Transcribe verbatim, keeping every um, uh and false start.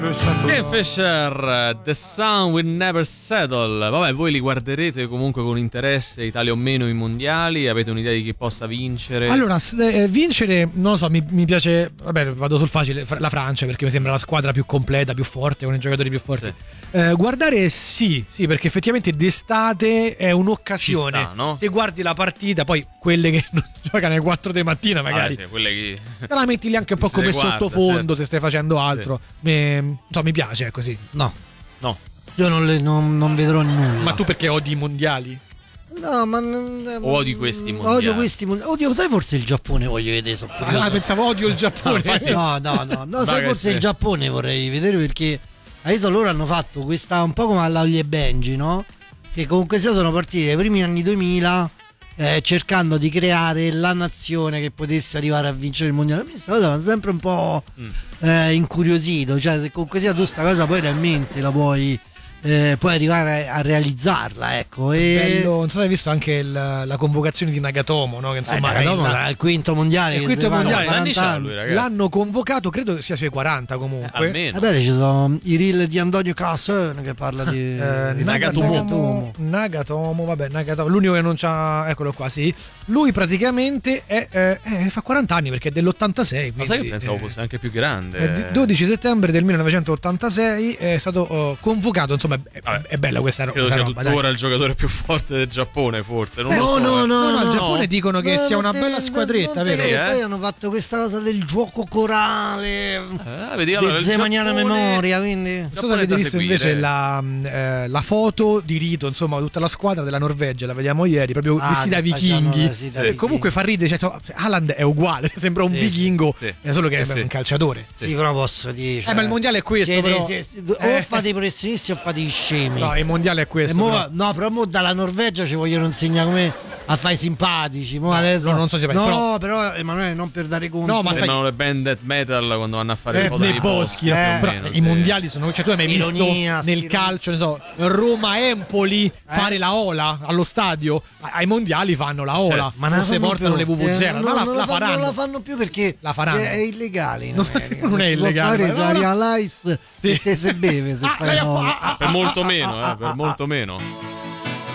Ken Fisher, The Sun Will Never Settle. Vabbè, voi li guarderete comunque con interesse, Italia o meno, i mondiali? Avete un'idea di chi possa vincere? Allora, eh, vincere, non lo so, mi, mi piace, vabbè, vado sul facile, la Francia, perché mi sembra la squadra più completa, più forte, con i giocatori più forti. Sì. Eh, guardare sì, sì, perché effettivamente d'estate è un'occasione. Ci sta, no? Ti guardi la partita, poi quelle che non giocano alle quattro di mattina magari. Ah, sì, quelle che... te la metti lì anche un po' come guarda, sottofondo, certo. Se stai facendo altro. Sì. Mi, non so, mi piace, è così. No. No. Io non, le, non, non vedrò nulla. Ma tu perché odi i mondiali? No, ma o odi questi mondiali? Odio questi mondiali. Odio, sai, forse il Giappone voglio vedere. So ah, pensavo odio il Giappone. No, no, no, no, sai, forse sei. Il Giappone vorrei vedere, perché adesso loro hanno fatto questa un po' come alla Ollie e Benji, no? Che comunque sia sono partiti dai primi anni duemila eh, cercando di creare la nazione che potesse arrivare a vincere il mondiale. Questa cosa mi ha sempre un po' mm. eh, incuriosito, cioè se comunque sia tu sta cosa poi realmente la puoi Eh, puoi arrivare a realizzarla, ecco. E... bello, non so se hai visto anche il, la convocazione di Nagatomo, no? Che insomma eh, Nagatomo era il quinto mondiale, il quinto mondiale quaranta anni. Lui, l'hanno convocato, credo sia sui quaranta comunque. Eh, almeno. Vabbè, ci sono i reel di Antonio Cassone che parla di, eh, di Nagatomo. Nagatomo. Nagatomo, vabbè, Nagatomo, l'unico che non c'ha, eccolo qua, sì. Lui praticamente è, eh, eh, fa quaranta anni perché è dell'ottantasei. Ma sai che pensavo eh, fosse anche più grande. Eh, dodici settembre del millenovecentottantasei è stato uh, convocato, insomma. È, è bella questa, credo questa sia roba. Tuttora il giocatore più forte del Giappone, forse. Non eh, lo so, no, no, no, no, no, no, il Giappone no. dicono che no, sia una te, bella squadretta, vero? Sì, eh? Poi hanno fatto questa cosa del gioco corale, ah, vedi, allora, di Zemaniana memoria, quindi. Non so se avete visto invece la, eh, la foto di Rito, insomma, tutta la squadra della Norvegia, la vediamo ieri, proprio ah, vestita da vichinghi. Sì, sì. Comunque fa ridere, cioè, Haaland è uguale, sembra un sì, vichingo, sì. È solo che è sì. un calciatore. Sì, sì, però posso dire. Cioè, eh, ma il mondiale è questo. Siete, però, siete, o eh. fate i professionisti o fate i scemi. No, il mondiale è questo. Mo, però. No, però mo dalla Norvegia ci vogliono insegnare come a fare i simpatici. Mo no, adesso, no, non so se no, però, però Emanuele, non per dare conto. No, ma sembrano le band death metal quando vanno a fare eh, le foto nei boschi. Eh, però, meno, i sì. mondiali sono. Cioè, tu hai mai Ironia, visto nel calcio, ne so, Roma-Empoli eh? fare la ola allo stadio? Ai mondiali fanno la ola, cioè, ma non si portano più. Le V V zero. Eh, ma no, la, non, la la faranno. non la fanno più perché la faranno. È, è illegale in America. Non, non è illegale. Fare Saria Lice sì. e te se beve se ah, fai no. ah, ah, per molto meno, eh, per molto meno.